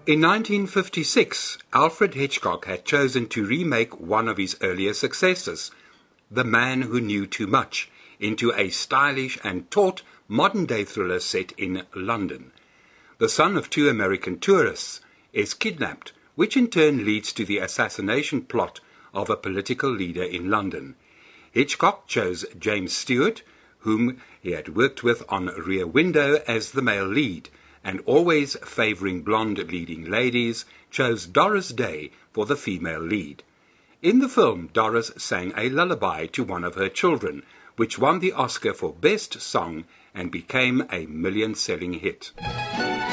In 1956, Alfred Hitchcock had chosen to remake one of his earlier successes, The Man Who Knew Too Much, into a stylish and taut modern-day thriller set in London. The son of two American tourists is kidnapped, which in turn leads to the assassination plot of a political leader in London. Hitchcock chose James Stewart, whom he had worked with on Rear Window, as the male lead, and always favouring blonde leading ladies, chose Doris Day for the female lead. In the film, Doris sang a lullaby to one of her children, which won the Oscar for Best Song and became a million-selling hit.